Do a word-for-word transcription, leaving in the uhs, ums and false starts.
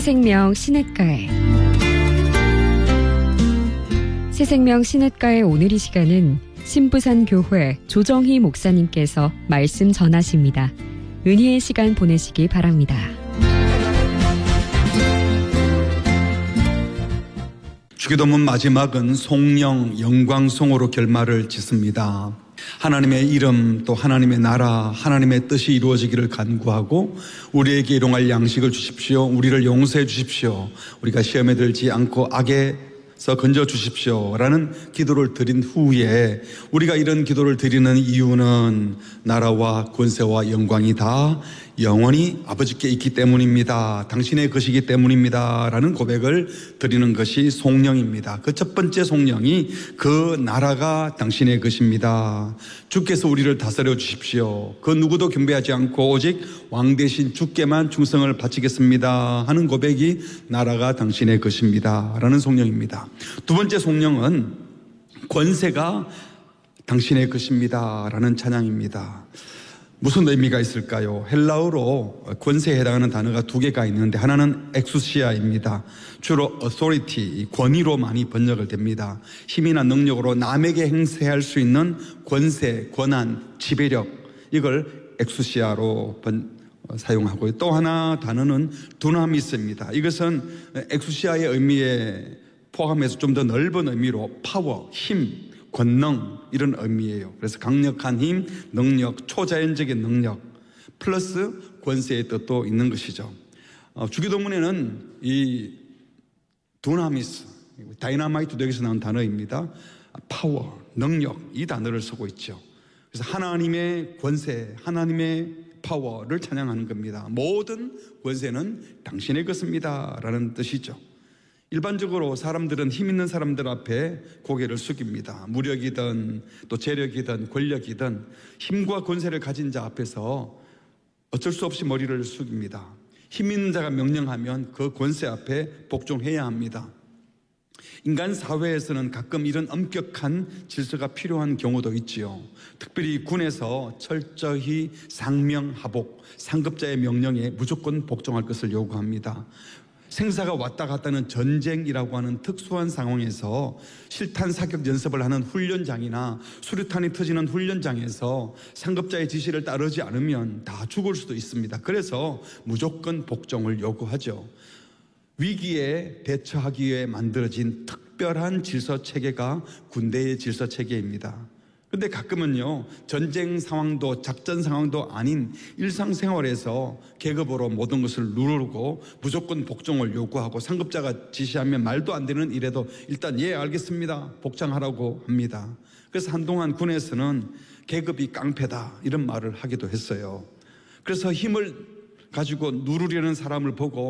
새생명 시냇가에 새생명 시냇가의 오늘 이 시간은 신부산 교회 조정희 목사님께서 말씀 전하십니다. 은혜의 시간 보내시기 바랍니다. 주기도문 마지막은 송영 영광송으로 결말을 짓습니다. 하나님의 이름 또 하나님의 나라 하나님의 뜻이 이루어지기를 간구하고 우리에게 일용할 양식을 주십시오. 우리를 용서해 주십시오. 우리가 시험에 들지 않고 악에서 건져 주십시오 라는 기도를 드린 후에 우리가 이런 기도를 드리는 이유는 나라와 권세와 영광이 다 영원히 아버지께 있기 때문입니다. 당신의 것이기 때문입니다 라는 고백을 드리는 것이 송영입니다. 그 첫 번째 송영이 그 나라가 당신의 것입니다. 주께서 우리를 다스려 주십시오. 그 누구도 경배하지 않고 오직 왕 대신 주께만 충성을 바치겠습니다 하는 고백이 나라가 당신의 것입니다 라는 송영입니다. 두 번째 송영은 권세가 당신의 것입니다 라는 찬양입니다. 무슨 의미가 있을까요? 헬라어로 권세에 해당하는 단어가 두 개가 있는데 하나는 엑수시아입니다. 주로 authority, 권위로 많이 번역을 됩니다. 힘이나 능력으로 남에게 행세할 수 있는 권세, 권한, 지배력, 이걸 엑수시아로 번, 사용하고요. 또 하나 단어는 두나미스입니다. 이것은 엑수시아의 의미에 포함해서 좀 더 넓은 의미로 파워, 힘, 권능 이런 의미예요. 그래서 강력한 힘, 능력, 초자연적인 능력 플러스 권세의 뜻도 있는 것이죠. 어, 주기도문에는 이 두나미스, 다이나마이트 여기서 나온 단어입니다. 파워, 능력 이 단어를 쓰고 있죠. 그래서 하나님의 권세, 하나님의 파워를 찬양하는 겁니다. 모든 권세는 당신의 것입니다 라는 뜻이죠. 일반적으로 사람들은 힘 있는 사람들 앞에 고개를 숙입니다. 무력이든 또 재력이든 권력이든 힘과 권세를 가진 자 앞에서 어쩔 수 없이 머리를 숙입니다. 힘 있는 자가 명령하면 그 권세 앞에 복종해야 합니다. 인간 사회에서는 가끔 이런 엄격한 질서가 필요한 경우도 있지요. 특별히 군에서 철저히 상명하복, 상급자의 명령에 무조건 복종할 것을 요구합니다. 생사가 왔다 갔다는 전쟁이라고 하는 특수한 상황에서 실탄 사격 연습을 하는 훈련장이나 수류탄이 터지는 훈련장에서 상급자의 지시를 따르지 않으면 다 죽을 수도 있습니다. 그래서 무조건 복종을 요구하죠. 위기에 대처하기 위해 만들어진 특별한 질서 체계가 군대의 질서 체계입니다. 그런데 가끔은요, 전쟁 상황도 작전 상황도 아닌 일상생활에서 계급으로 모든 것을 누르고 무조건 복종을 요구하고 상급자가 지시하면 말도 안 되는 일에도 일단 예 알겠습니다 복장하라고 합니다. 그래서 한동안 군에서는 계급이 깡패다 이런 말을 하기도 했어요. 그래서 힘을 가지고 누르려는 사람을 보고